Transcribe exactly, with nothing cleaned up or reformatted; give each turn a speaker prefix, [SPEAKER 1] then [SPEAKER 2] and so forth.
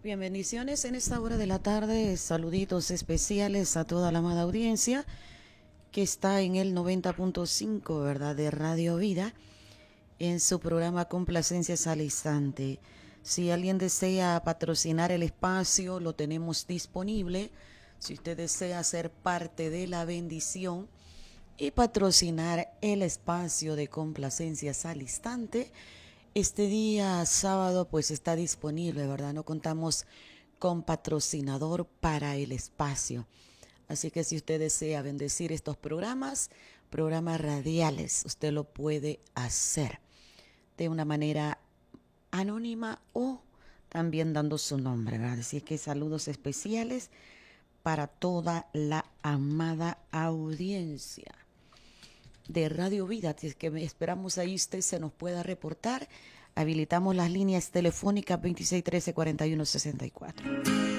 [SPEAKER 1] Bien, bendiciones en esta hora de la tarde. Saluditos especiales a toda la amada audiencia que está en el noventa punto cinco, ¿verdad?, de Radio Vida, en su programa Complacencias al Instante. Si alguien desea patrocinar el espacio, lo tenemos disponible. Si usted desea ser parte de la bendición y patrocinar el espacio de Complacencias al Instante, este día sábado pues está disponible, ¿verdad? No contamos con patrocinador para el espacio. Así que si usted desea bendecir estos programas, programas radiales, usted lo puede hacer de una manera anónima o también dando su nombre, ¿verdad? Así que saludos especiales para toda la amada audiencia de Radio Vida. Así que esperamos ahí usted se nos pueda reportar. Habilitamos las líneas telefónicas veintiséis trece cuarenta y uno sesenta y cuatro.